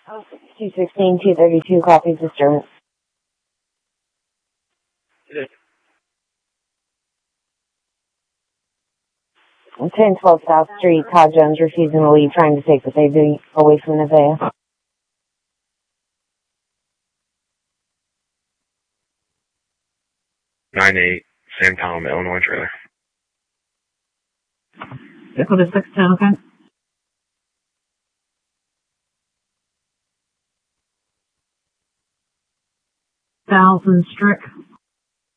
216, 232, copies disturbance. 1012 South Street, Todd Jones refusing to leave, trying to take the baby away from Nevaeh. 98, Sam Tom, Illinois trailer. Vehicle to 610, okay? Thousand Strick.